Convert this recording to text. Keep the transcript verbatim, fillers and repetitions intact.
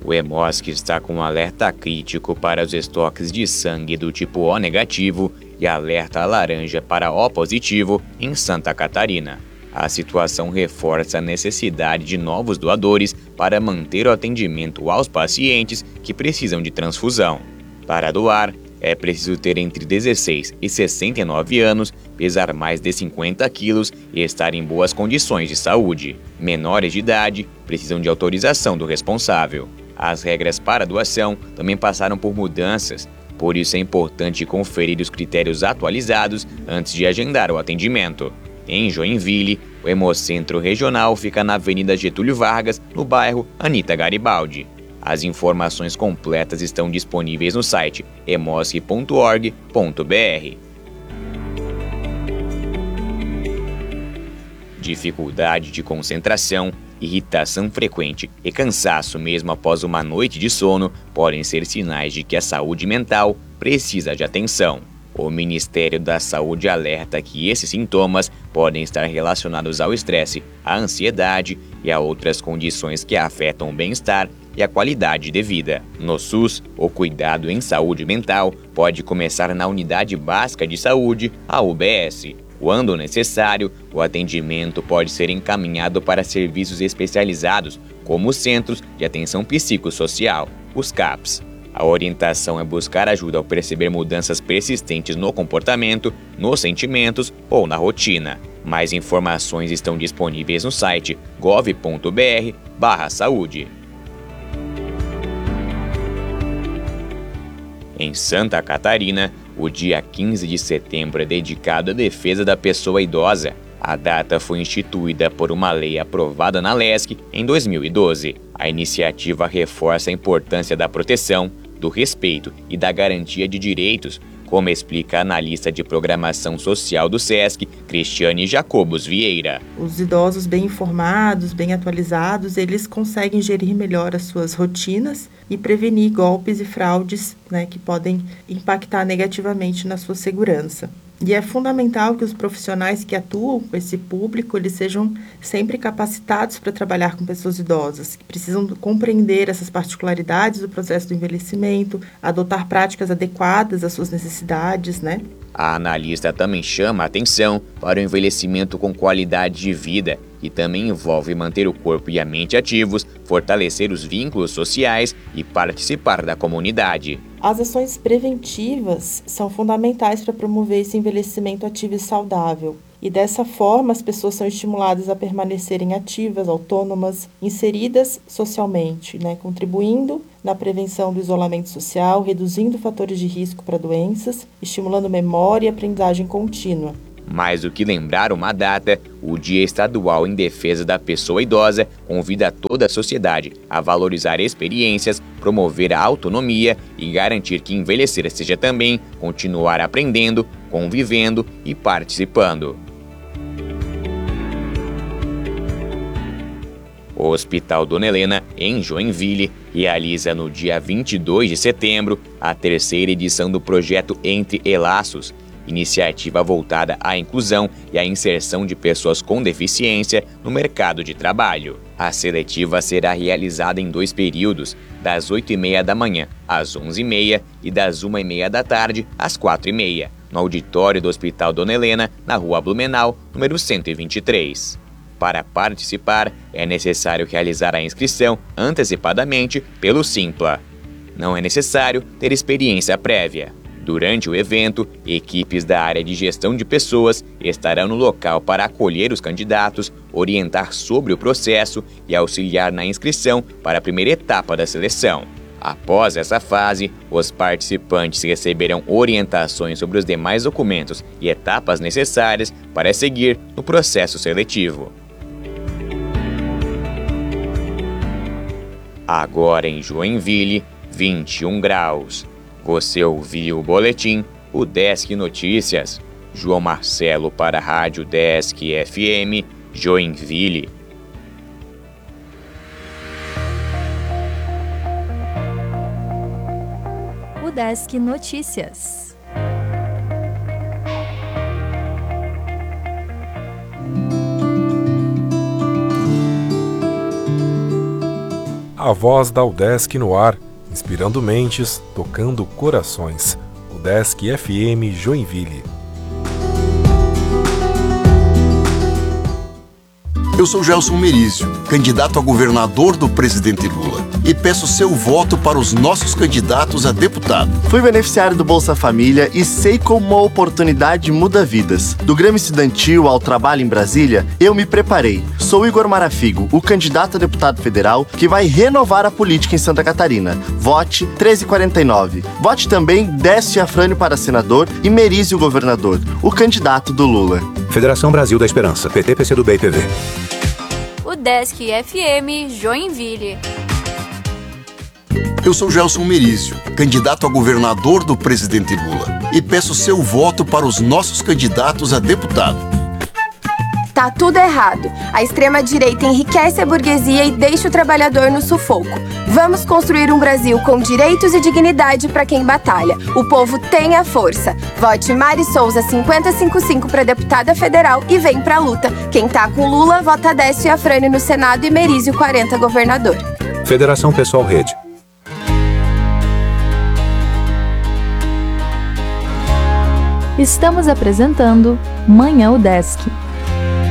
O Hemosk está com um alerta crítico para os estoques de sangue do tipo O negativo e alerta laranja para O positivo em Santa Catarina. A situação reforça a necessidade de novos doadores para manter o atendimento aos pacientes que precisam de transfusão. Para doar, é preciso ter entre dezesseis e sessenta e nove anos, pesar mais de cinquenta quilos e estar em boas condições de saúde. Menores de idade precisam de autorização do responsável. As regras para a doação também passaram por mudanças, por isso é importante conferir os critérios atualizados antes de agendar o atendimento. Em Joinville, o Hemocentro Regional fica na Avenida Getúlio Vargas, no bairro Anita Garibaldi. As informações completas estão disponíveis no site hemosk ponto org ponto br. Dificuldade de concentração, irritação frequente e cansaço mesmo após uma noite de sono podem ser sinais de que a saúde mental precisa de atenção. O Ministério da Saúde alerta que esses sintomas podem estar relacionados ao estresse, à ansiedade e a outras condições que afetam o bem-estar e a qualidade de vida. No SUS, o cuidado em saúde mental pode começar na Unidade Básica de Saúde, a U B S. Quando necessário, o atendimento pode ser encaminhado para serviços especializados, como os Centros de Atenção Psicossocial, os CAPs. A orientação é buscar ajuda ao perceber mudanças persistentes no comportamento, nos sentimentos ou na rotina. Mais informações estão disponíveis no site gov ponto br barra saúde. Em Santa Catarina, o dia quinze de setembro é dedicado à defesa da pessoa idosa. A data foi instituída por uma lei aprovada na Lesc em dois mil e doze. A iniciativa reforça a importância da proteção, do respeito e da garantia de direitos, como explica a analista de programação social do SESC, Cristiane Jacobos Vieira. Os idosos bem informados, bem atualizados, eles conseguem gerir melhor as suas rotinas e prevenir golpes e fraudes, né, que podem impactar negativamente na sua segurança. E é fundamental que os profissionais que atuam com esse público, eles sejam sempre capacitados para trabalhar com pessoas idosas, que precisam compreender essas particularidades do processo do envelhecimento, adotar práticas adequadas às suas necessidades, né? A analista também chama a atenção para o envelhecimento com qualidade de vida, que também envolve manter o corpo e a mente ativos, fortalecer os vínculos sociais e participar da comunidade. As ações preventivas são fundamentais para promover esse envelhecimento ativo e saudável. E dessa forma, as pessoas são estimuladas a permanecerem ativas, autônomas, inseridas socialmente, né, contribuindo na prevenção do isolamento social, reduzindo fatores de risco para doenças, estimulando memória e aprendizagem contínua. Mais do que lembrar uma data, o Dia Estadual em Defesa da Pessoa Idosa convida toda a sociedade a valorizar experiências, promover a autonomia e garantir que envelhecer seja também continuar aprendendo, convivendo e participando. O Hospital Dona Helena, em Joinville, realiza no dia vinte e dois de setembro a terceira edição do projeto Entre Elaços, iniciativa voltada à inclusão e à inserção de pessoas com deficiência no mercado de trabalho. A seletiva será realizada em dois períodos, das oito e meia da manhã às onze e meia e das uma e meia da tarde às quatro e meia, no auditório do Hospital Dona Helena, na Rua Blumenau, número cento e vinte e três. Para participar, é necessário realizar a inscrição antecipadamente pelo Simpla. Não é necessário ter experiência prévia. Durante o evento, equipes da área de gestão de pessoas estarão no local para acolher os candidatos, orientar sobre o processo e auxiliar na inscrição para a primeira etapa da seleção. Após essa fase, os participantes receberão orientações sobre os demais documentos e etapas necessárias para seguir no processo seletivo. Agora em Joinville, vinte e um graus. Você ouviu o boletim, o Desk Notícias. João Marcelo para a Rádio Desk F M, Joinville. O Desk Notícias. A voz da UDESC no ar, inspirando mentes, tocando corações. UDESC F M Joinville. Eu sou Gelson Merizio, candidato a governador do presidente Lula, e peço seu voto para os nossos candidatos a deputado. Fui beneficiário do Bolsa Família e sei como uma oportunidade muda vidas. Do Grêmio Estudantil ao trabalho em Brasília, eu me preparei. Sou Igor Marafigo, o candidato a deputado federal que vai renovar a política em Santa Catarina. Vote treze quarenta e nove. Vote também Décio Afrânio para senador e Merizio governador, o candidato do Lula. Federação Brasil da Esperança, P T, P C do B e P V. UDESC F M Joinville. Eu sou Gelson Merizio, candidato a governador do presidente Lula, e peço seu voto para os nossos candidatos a deputado. Tá tudo errado. A extrema-direita enriquece a burguesia e deixa o trabalhador no sufoco. Vamos construir um Brasil com direitos e dignidade para quem batalha. O povo tem a força. Vote Mari Souza cinquenta e cinquenta e cinco para deputada federal e vem pra luta. Quem tá com Lula, vota Décio Afrânio no Senado e Merizio quarenta governador. Federação Pessoal Rede. Estamos apresentando Manhã UDESC.